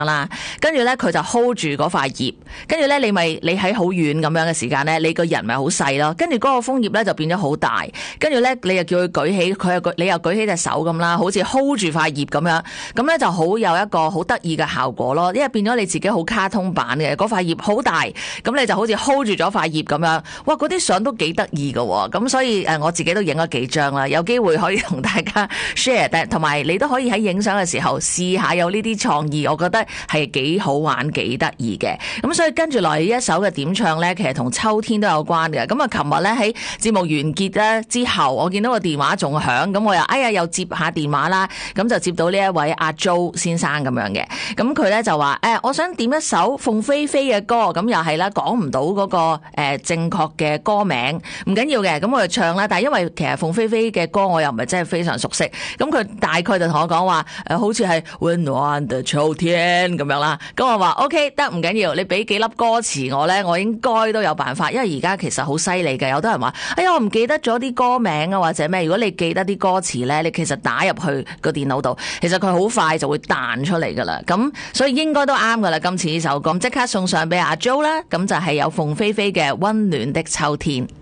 啦，跟住咧佢就 hold 住嗰塊葉，跟住咧你喺好遠咁樣嘅時間咧，你個人咪好細咯，跟住嗰個楓葉咧就變咗好大，跟住咧你又叫佢舉起，你又舉起隻手咁啦，好似 hold 住塊葉咁樣，咁咧就好有一個好得意嘅效果咯，因為變咗你自己好卡通版嘅，嗰塊葉好大，咁你就好似 hold 住咗塊葉咁樣，哇！嗰啲相都幾得意㗎，咁所以我自己都影咗幾張啦，有機會可以同大家 share， 同埋你都可以喺影相嘅時候試下有呢啲創意，我覺得係幾好玩幾得意嘅。咁所以跟住落嚟呢一首嘅點唱呢，其實同秋天都有關嘅。咁啊，琴日呢喺節目完結咧之後，我見到個電話仲響，咁我又接下電話啦，咁就接到呢一位阿 Jo 先生咁樣嘅。咁佢呢就話我想點一首鳳飛飛嘅歌，咁又係啦，講唔到嗰個正確嘅歌名，唔緊要嘅，咁我就唱啦。但係因為其實鳳飛飛嘅歌我又唔係真係非常熟悉，咁佢大概就同我講話好似係溫暖的秋天咁樣啦。咁我話 OK 得，唔緊要，你俾幾粒歌詞我呢，我應該都有辦法。因為而家其實好犀利嘅，有啲人話哎呀我唔記得咗啲歌名啊或者咩，如果你記得啲歌詞呢，你其實打入去個電腦度，其實佢好快就會彈出嚟噶啦。咁所以應該都啱噶啦。今次呢首歌即刻送上俾阿 Jo 啦，咁就係有鳳飛飛嘅溫暖的秋天。